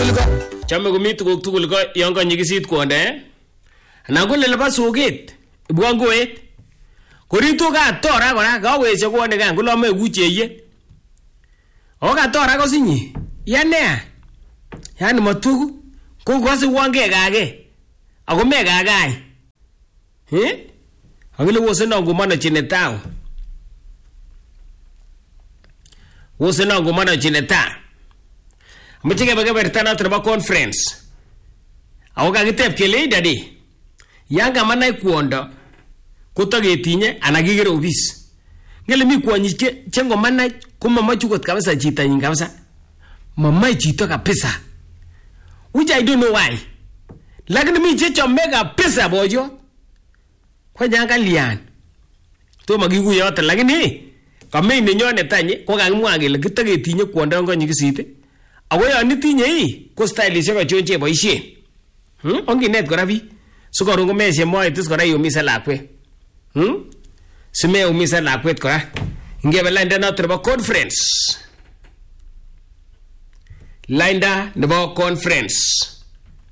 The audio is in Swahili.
tugul ko. Chame komi tuguk tugul ko yon kanyigisit kwonda anan ko leleba soket ibwan koet koritu ka tora kora kawese kwonde kan kolome kucheye o ka tora ko sinyi yane yani matugu ko kwasi wange kage ako me kagai akile wose na ngumana chinetao wose na ngumana chinetao Mchike bagaberta na traba conference. Awoga gitep kele dadi. Yanga manai kuonda. Kutogetinye anagigere obis. Ngele mi kuanyike chengo manai kuma machukot kabisa chita nyinga kabisa. Mamai chito kabisa. Which I don't know why. Lakini mi checho mega pesa bojo. Kwa nyanga lian. To magigu yote lakini kama inenyone tanye kwa kagimwa kele kutogetinye kuonda ngo nyigisite. Awe anitinye hii ko stylishek achonche boisien onginet kora bi sikorun komeshe moetis kora yumise lakwet simeumise lakwet kora ngebe linda noto nebo conference